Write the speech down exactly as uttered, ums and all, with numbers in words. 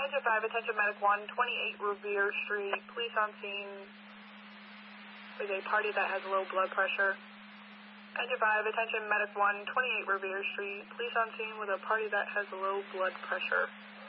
Engine five, attention medic one, twenty-eight Revere Street, police on scene with a party that has low blood pressure. Engine five, attention medic one, twenty-eight Revere Street, police on scene with a party that has low blood pressure.